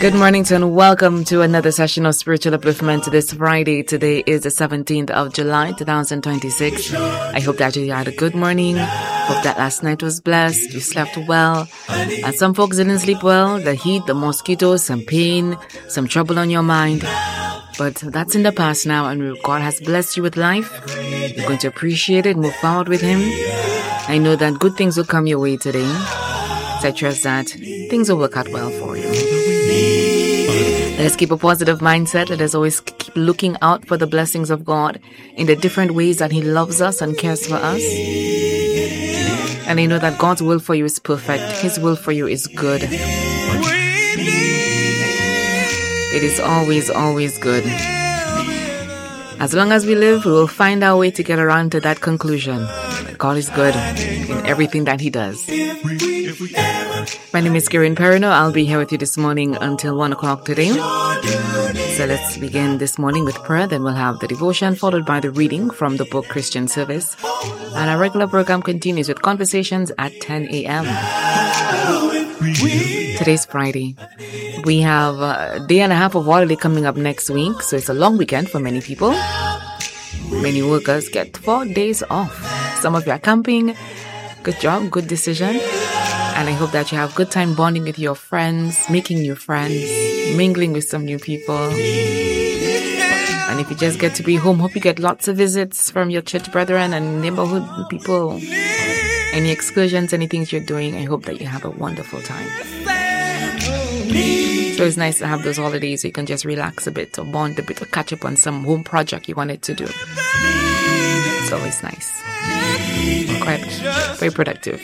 Good morning and welcome to another session of Spiritual Upliftment this Friday. Today is the 17th of July, 2026. I hope that you had a good morning. Hope that last night was blessed. You slept well. And some folks didn't sleep well. The heat, the mosquitoes, some pain, some trouble on your mind. But that's in the past now, and God has blessed you with life. You're going to appreciate it, move forward with Him. I know that good things will come your way today. So I trust that things will work out well for you. Let us keep a positive mindset. Let us always keep looking out for the blessings of God in the different ways that He loves us and cares for us. And I know that God's will for you is perfect. His will for you is good. It is always, always good. As long as we live, we will find our way to get around to that conclusion. That God is good in everything that He does. My name is Karen Perino. I'll be here with you this morning until 1 o'clock today. So let's begin this morning with prayer. Then we'll have the devotion followed by the reading from the book Christian Service. And our regular program continues with conversations at 10 a.m. Today's Friday. We have a day and a half of holiday coming up next week. So it's a long weekend for many people. Many workers get 4 days off. Some of you are camping. Good job, good decision. And I hope that you have a good time bonding with your friends, making new friends, mingling with some new people. And if you just get to be home, hope you get lots of visits from your church brethren and neighborhood people. Any excursions, any things you're doing, I hope that you have a wonderful time. So it's nice to have those holidays so you can just relax a bit or bond a bit or catch up on some home project you wanted to do. It's always nice. Quite very productive.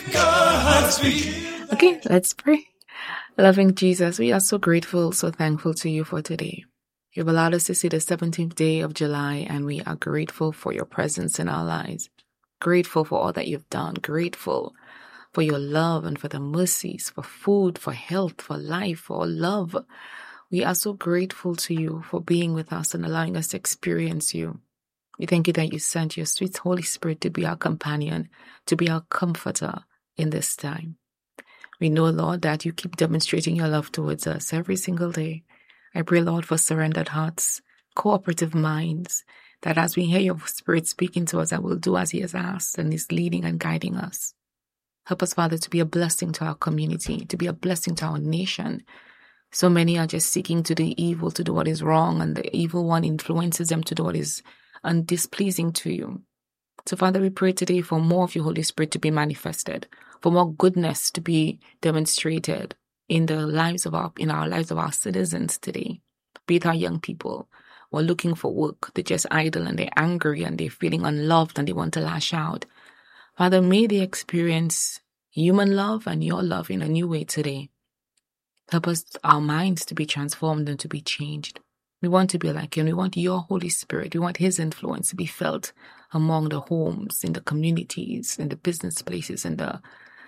Okay, let's pray. Loving Jesus, we are so grateful, so thankful to you for today. You've allowed us to see the 17th day of July, and we are grateful for your presence in our lives. Grateful for all that you've done. Grateful for your love and for the mercies, for food, for health, for life, for love. We are so grateful to you for being with us and allowing us to experience you. We thank you that you sent your sweet Holy Spirit to be our companion, to be our comforter in this time. We know, Lord, that you keep demonstrating your love towards us every single day. I pray, Lord, for surrendered hearts, cooperative minds, that as we hear your Spirit speaking to us, that we'll do as He has asked and is leading and guiding us. Help us, Father, to be a blessing to our community, to be a blessing to our nation. So many are just seeking to do evil, to do what is wrong, and the evil one influences them to do what is displeasing to you. So, Father, we pray today for more of your Holy Spirit to be manifested, for more goodness to be demonstrated in our lives of our citizens today. Be it our young people who are looking for work, they're just idle and they're angry and they're feeling unloved and they want to lash out. Father, may they experience human love and your love in a new way today. Help us, our minds to be transformed and to be changed. We want to be like you, and we want your Holy Spirit. We want His influence to be felt among the homes, in the communities, in the business places, in the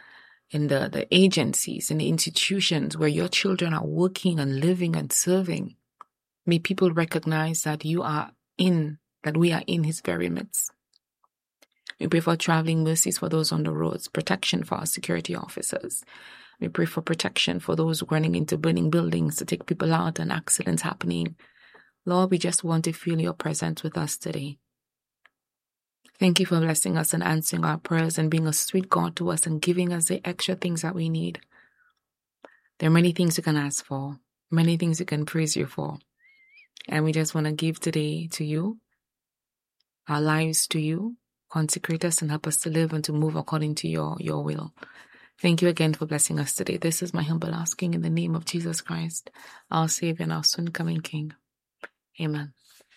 agencies, in the institutions where your children are working and living and serving. May people recognize that we are in His very midst. We pray for traveling mercies for those on the roads, protection for our security officers. We pray for protection for those running into burning buildings to take people out and accidents happening. Lord, we just want to feel your presence with us today. Thank you for blessing us and answering our prayers and being a sweet God to us and giving us the extra things that we need. There are many things you can ask for, many things you can praise you for. And we just want to give today to you, our lives to you, consecrate us and help us to live and to move according to your will. Thank you again for blessing us today. This is my humble asking in the name of Jesus Christ, our Savior and our soon coming King. Amen.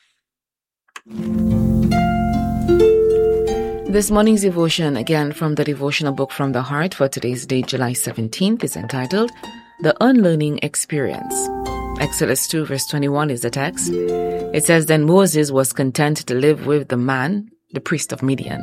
This morning's devotion, again from the devotional book From the Heart for today's date, July 17th, is entitled The Unlearning Experience. Exodus 2 verse 21 is the text. It says, Then Moses was content to live with the man, the priest of Midian.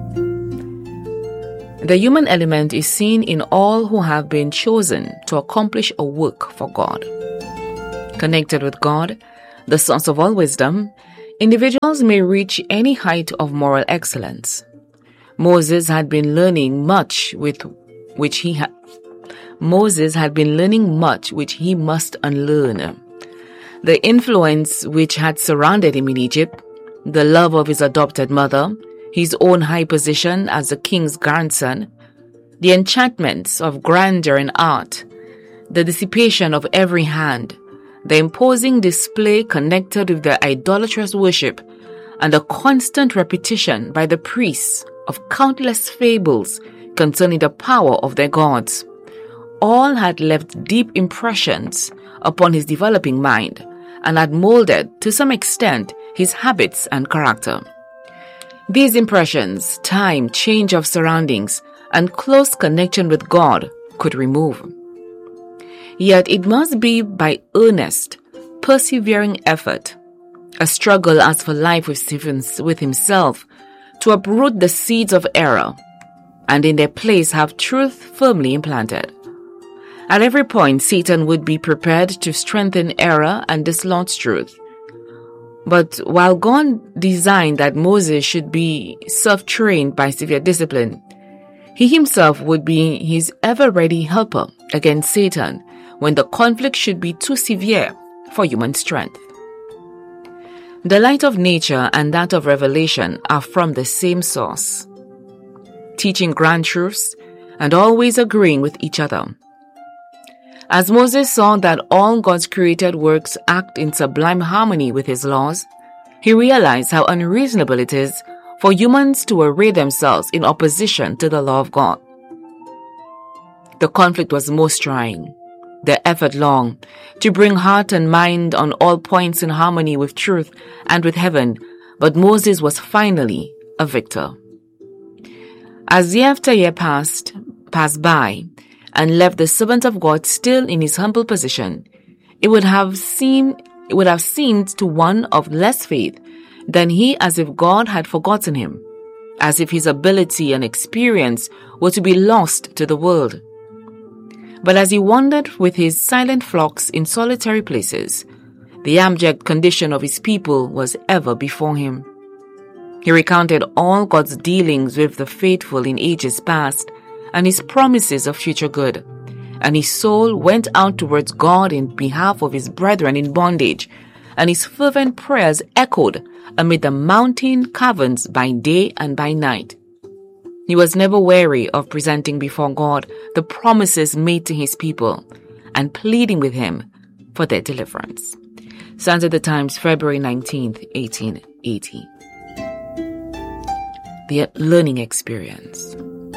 The human element is seen in all who have been chosen to accomplish a work for God. Connected with God, the source of all wisdom, individuals may reach any height of moral excellence. Moses had been learning much with which he Moses had been learning much which he must unlearn. The influence which had surrounded him in Egypt, the love of his adopted mother, his own high position as the king's grandson, the enchantments of grandeur and art, the dissipation of every hand, the imposing display connected with the idolatrous worship, and the constant repetition by the priests of countless fables concerning the power of their gods, all had left deep impressions upon his developing mind and had molded, to some extent, his habits and character. These impressions, time, change of surroundings, and close connection with God could remove. Yet it must be by earnest, persevering effort, a struggle as for life with himself, to uproot the seeds of error, and in their place have truth firmly implanted. At every point, Satan would be prepared to strengthen error and dislodge truth. But while God designed that Moses should be self-trained by severe discipline, he himself would be his ever-ready helper against Satan when the conflict should be too severe for human strength. The light of nature and that of revelation are from the same source, teaching grand truths and always agreeing with each other. As Moses saw that all God's created works act in sublime harmony with his laws, he realized how unreasonable it is for humans to array themselves in opposition to the law of God. The conflict was most trying, the effort long, to bring heart and mind on all points in harmony with truth and with heaven, but Moses was finally a victor. As year after year passed by, and left the servant of God still in his humble position, it would have seemed to one of less faith than he, as if God had forgotten him, as if his ability and experience were to be lost to the world. But as he wandered with his silent flocks in solitary places, the abject condition of his people was ever before him. He recounted all God's dealings with the faithful in ages past, and his promises of future good, and his soul went out towards God in behalf of his brethren in bondage, and his fervent prayers echoed amid the mountain caverns by day and by night. He was never weary of presenting before God the promises made to his people and pleading with him for their deliverance. Sons of the Times, February 19th, 1880. The learning experience.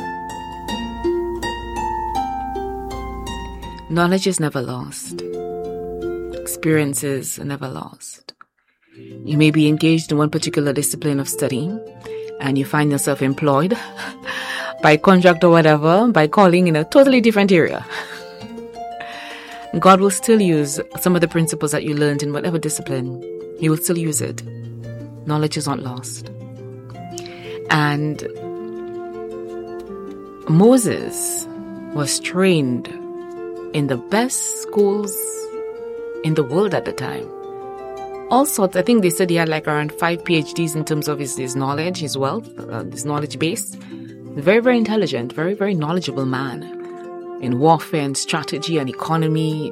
Knowledge is never lost. Experiences are never lost. You may be engaged in one particular discipline of study and you find yourself employed by contract or whatever, by calling in a totally different area. God will still use some of the principles that you learned in whatever discipline. He will still use it. Knowledge is not lost. And Moses was trained in the best schools in the world at the time. All sorts. I think they said he had like around 5 PhDs in terms of his knowledge, his wealth, his knowledge base. Very, very intelligent, very, very knowledgeable man in warfare and strategy and economy.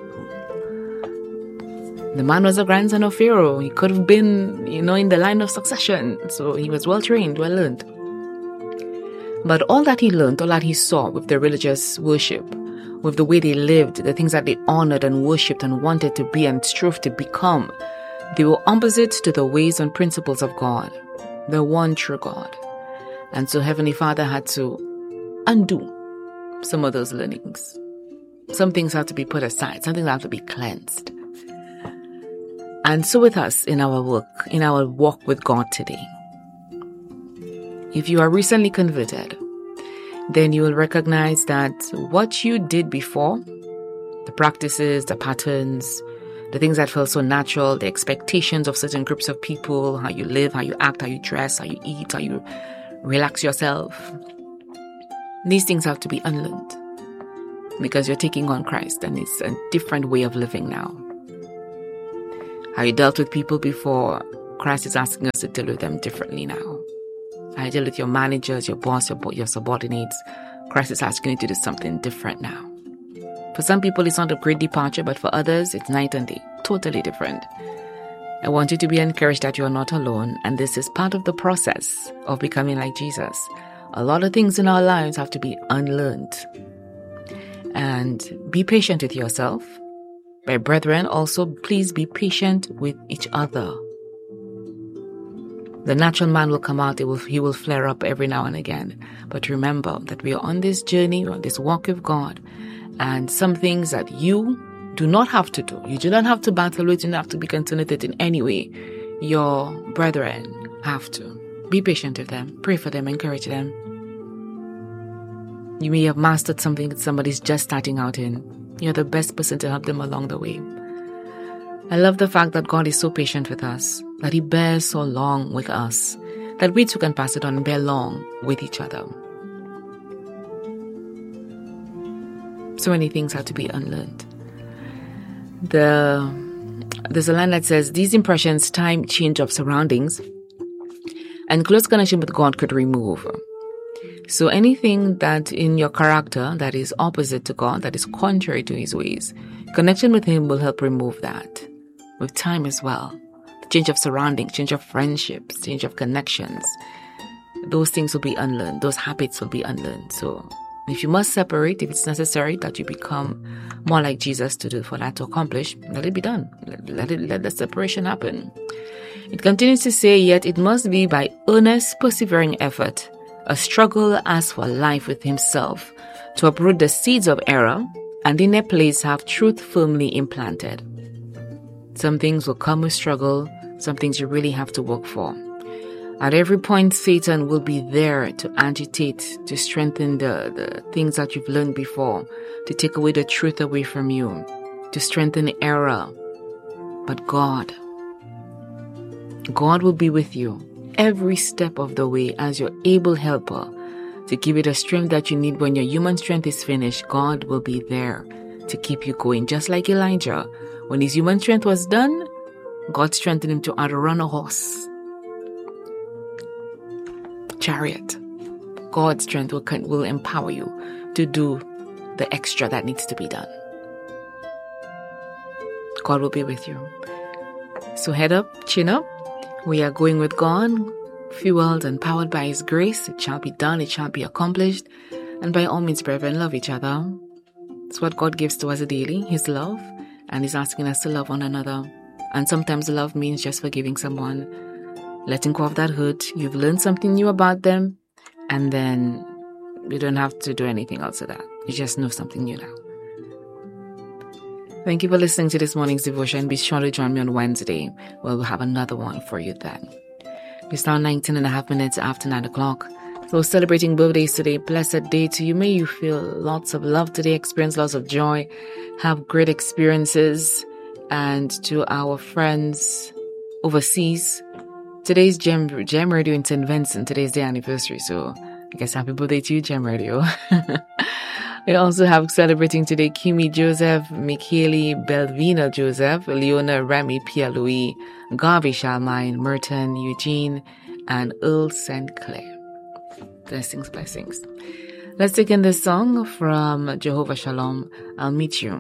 The man was a grandson of Pharaoh. He could have been, in the line of succession. So he was well trained, well learned. But all that he learned, all that he saw with the religious worship, with the way they lived, the things that they honored and worshipped and wanted to be and strove to become, they were opposite to the ways and principles of God, the one true God. And so Heavenly Father had to undo some of those learnings. Some things have to be put aside, some things have to be cleansed. And so with us in our work, in our walk with God today, if you are recently converted, then you will recognize that what you did before, the practices, the patterns, the things that felt so natural, the expectations of certain groups of people, how you live, how you act, how you dress, how you eat, how you relax yourself, these things have to be unlearned because you're taking on Christ and it's a different way of living now. How you dealt with people before, Christ is asking us to deal with them differently now. How you deal with your managers, your boss, your subordinates, Christ is asking you to do something different now. For some people, it's not a great departure, but for others, it's night and day. Totally different. I want you to be encouraged that you are not alone, and this is part of the process of becoming like Jesus. A lot of things in our lives have to be unlearned. And be patient with yourself. My brethren, also please be patient with each other. The natural man will come out, he will flare up every now and again. But remember that we are on this journey, on this walk with God, and some things that you do not have to do. You do not have to battle with, you don't have to be concerned with it in any way. Your brethren have to. Be patient with them, pray for them, encourage them. You may have mastered something that somebody's just starting out in. You're the best person to help them along the way. I love the fact that God is so patient with us, that He bears so long with us, that we too can pass it on and bear long with each other. So many things have to be unlearned. There's a line that says, these impressions, time, change of surroundings, and close connection with God could remove. So anything that in your character that is opposite to God, that is contrary to His ways, connection with Him will help remove that. With time as well. Change of surroundings, change of friendships, change of connections. Those things will be unlearned. Those habits will be unlearned. So if you must separate, if it's necessary that you become more like Jesus for that to accomplish, let it be done. Let the separation happen. It continues to say, yet it must be by earnest, persevering effort, a struggle as for life with himself, to uproot the seeds of error and in their place have truth firmly implanted. Some things will come with struggle, some things you really have to work for. At every point, Satan will be there to agitate, to strengthen the things that you've learned before, to take away the truth away from you, to strengthen error. But God will be with you every step of the way as your able helper to give you the strength that you need. When your human strength is finished, God will be there to keep you going. Just like Elijah, when his human strength was done, God strengthened him to outrun a horse. Chariot. God's strength will empower you to do the extra that needs to be done. God will be with you. So head up, chin up. We are going with God, fueled and powered by His grace. It shall be done, it shall be accomplished. And by all means, brethren, love each other. It's what God gives to us daily, His love. And He's asking us to love one another. And sometimes love means just forgiving someone, letting go of that hurt. You've learned something new about them, and then you don't have to do anything else with that. You just know something new now. Thank you for listening to this morning's devotion. Be sure to join me on Wednesday, where we'll have another one for you then. It's now 19 and a half minutes after 9 o'clock. So celebrating birthdays today, blessed day to you. May you feel lots of love today, experience lots of joy, have great experiences. And to our friends overseas, today's Gem Radio in St. Vincent. Today's their anniversary, so I guess happy birthday to you, Gem Radio. We also have celebrating today Kimi Joseph, Michele Belvina Joseph, Leona Remy Pierre-Louis, Garvey Charlemagne, Merton Eugene, and Earl St. Clair. Blessings, blessings. Let's take in this song from Jehovah Shalom. I'll meet you